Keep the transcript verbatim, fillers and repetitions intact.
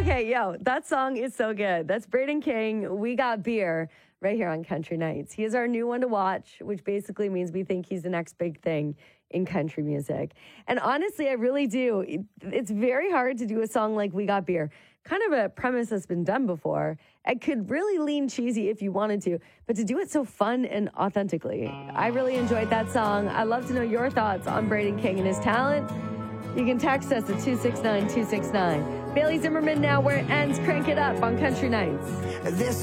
Okay, yo, that song is so good. That's Braden King, We Got Beer, right here on Country Nights. He is our new one to watch, which basically means we think he's the next big thing in country music. And honestly, I really do. It's very hard to do a song like We Got Beer. Kind of a premise that's been done before. It could really lean cheesy if you wanted to, but to do it so fun and authentically. I really enjoyed that song. I'd love to know your thoughts on Braden King and his talent. You can text us at two six nine two six nine. Bailey Zimmerman now where it ends. Crank it up on Country Nights. This